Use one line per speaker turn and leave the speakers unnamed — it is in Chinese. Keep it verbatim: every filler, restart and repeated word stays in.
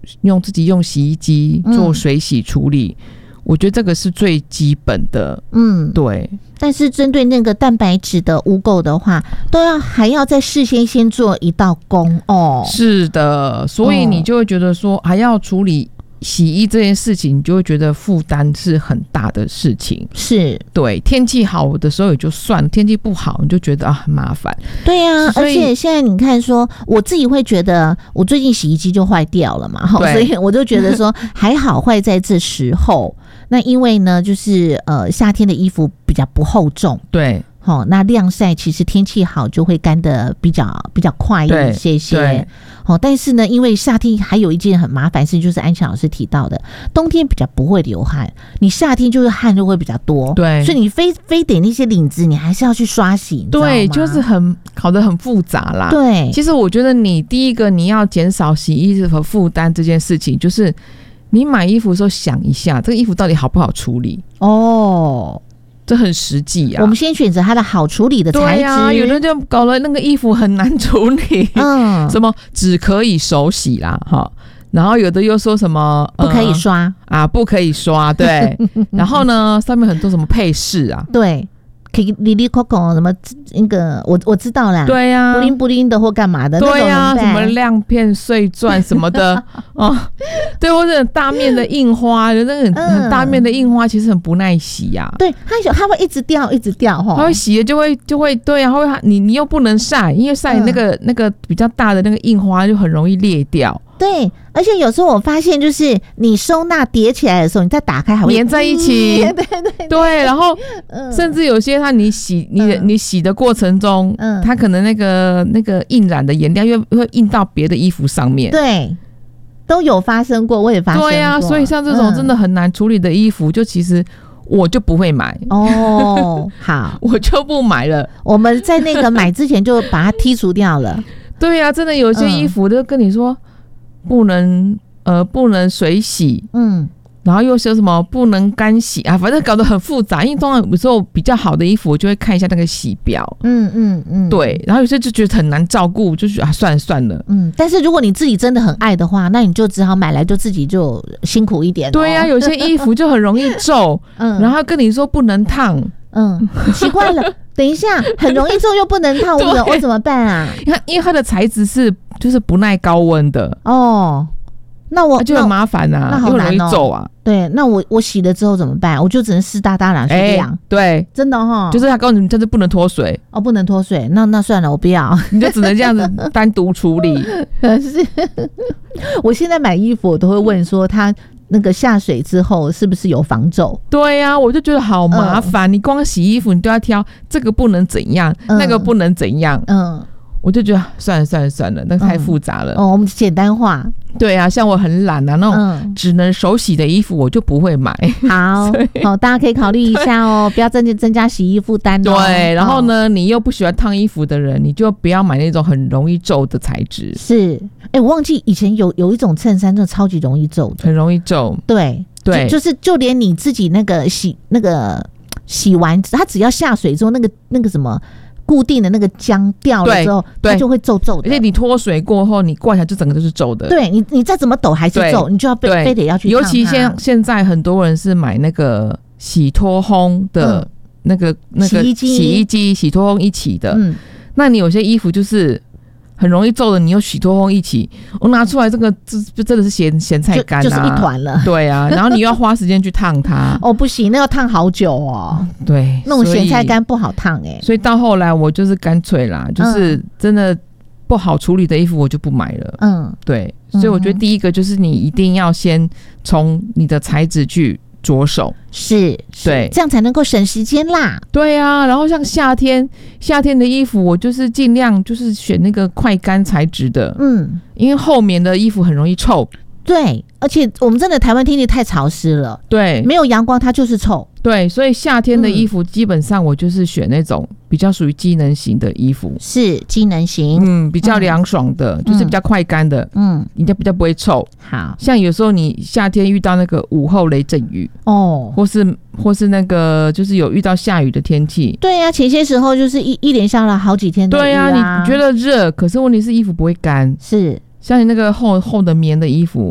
用自己用洗衣机做水洗处理、嗯，我觉得这个是最基本的。嗯，对。
但是针对那个蛋白质的污垢的话，都要还要再事先先做一道工哦。
是的，所以你就会觉得说，还要处理洗衣这件事情，你就会觉得负担是很大的事情。
是，对，
天气好的时候也就算，天气不好你就觉得啊很麻烦。
对啊，而且现在你看说，我自己会觉得，我最近洗衣机就坏掉了嘛，所以我就觉得说还好坏在这时候。那因为呢，就是呃夏天的衣服比较不厚重，
对。
哦，那晾晒其实天气好就会干得比较比较快一些些。哦，但是呢，因为夏天还有一件很麻烦事，就是安强老师提到的，冬天比较不会流汗，你夏天就是汗就会比较多，
对，
所以你非非得那些领子，你还是要去刷洗，
对，就是很搞得很复杂啦。
对，
其实我觉得你第一个你要减少洗衣服和负担这件事情，就是你买衣服的时候想一下，这个衣服到底好不好处理哦。这很实际啊！
我们先选择它的好处理的材质。对
啊，有人就搞了那个衣服很难处理，嗯，什么只可以手洗啦，哈，然后有的又说什么、
呃、不可以刷
啊，不可以刷，对，然后呢，上面很多什么配饰啊，
对。可以哩哩扣扣什么那个我我知道啦，
对呀、啊，
布灵布灵的或干嘛的，
对呀、啊，什么亮片碎钻什么的哦，对，或者很大面的印花，那个很大面的印花其实很不耐洗呀、啊，
对，它它会一直掉一直掉哈，
它会洗了就会就会对啊，会你你又不能晒，因为晒那个、嗯、那个比较大的那个印花就很容易裂掉。
对，而且有时候我发现，就是你收纳叠起来的时候，你再打开还会
粘在一起。
嗯、对对 对,
对，然后、嗯、甚至有些它你洗你、嗯、你洗的过程中，嗯，它可能那个那个印染的颜料又会印到别的衣服上面。
对，都有发生过，我也发生过。
对啊，所以像这种真的很难处理的衣服，嗯、就其实我就不会买
哦。好，
我就不买了。
我们在那个买之前就把它剔除掉了。
对啊，真的有些衣服都跟你说。不能呃不能水洗，嗯，然后又说什么不能干洗啊，反正搞得很复杂。因为通常有时候比较好的衣服，我就会看一下那个洗标，嗯嗯嗯，对。然后有些就觉得很难照顾，就觉得啊算了算了，
嗯。但是如果你自己真的很爱的话，那你就只好买来就自己就辛苦一点、哦。
对啊，有些衣服就很容易皱，嗯，然后跟你说不能烫，
嗯，奇怪了。等一下，很容易皱又不能烫，我我怎么办啊？
因为它的材质是就是不耐高温的
哦。那我
就很麻烦啊，
那好难哦，
又容易皱啊。
对，那我我洗了之后怎么办？我就只能湿哒哒拿去晾、欸。对，真的哈、哦，
就是他告诉你，这是不能脱水
哦，不能脱水。那那算了，我不要，
你就只能这样子单独处理。
是，我现在买衣服我都会问说他。那个下水之后是不是有防皱？
对呀、啊，我就觉得好麻烦、嗯。你光洗衣服，你都要挑这个不能怎样，嗯、那个不能怎样。嗯，我就觉得算了算了算了，那个太复杂了。
嗯、哦，我们简单化。
对啊，像我很懒啊，那种只能手洗的衣服我就不会买。
好，好，大家可以考虑一下哦，不要增增加洗衣负担哦。
对，然后呢、哦，你又不喜欢烫衣服的人，你就不要买那种很容易皱的材质。
是，哎、欸，我忘记以前有有一种衬衫，真的超级容易皱的，
很容易皱。
对对就，就是就连你自己那个洗那个洗完，它只要下水之后，那个那个什么。固定的那个浆掉了之后，它就会皱皱的。
而且你脱水过后，你挂起来就整个都是皱的。
对你，你再怎么抖还是皱，你就要非非得要去烫它。
尤其现现在很多人是买那个洗脱烘的那个、嗯、那个洗衣机、洗衣机洗脱烘一起的。嗯，那你有些衣服就是很容易皱的，你又洗脱烘一起，我拿出来这个就真的是咸咸菜干啊，
就，就是一团了。
对啊，然后你又要花时间去烫它。
哦，不行，那要烫好久哦。
对，
那种咸菜干不好烫哎、欸。
所以到后来我就是干脆啦，就是真的不好处理的衣服我就不买了。嗯，对，所以我觉得第一个就是你一定要先从你的材质去着手，
是，对，这样才能够省时间啦。
对啊，然后像夏天，夏天的衣服我就是尽量就是选那个快干材质的，嗯，因为厚棉的衣服很容易臭。
对，而且我们真的台湾天气太潮湿了，
对，
没有阳光它就是臭。
对，所以夏天的衣服基本上我就是选那种比较属于机能型的衣服，
是机能型，
嗯，比较凉爽的、嗯，就是比较快干的，嗯，你就比较不会臭。
好，
像有时候你夏天遇到那个午后雷阵雨哦，或是或是那个就是有遇到下雨的天气，
对啊，前些时候就是一一连下了好几天的雨啊，
对啊，你觉得热，可是问题是衣服不会干，
是。
像你那个厚厚的棉的衣服，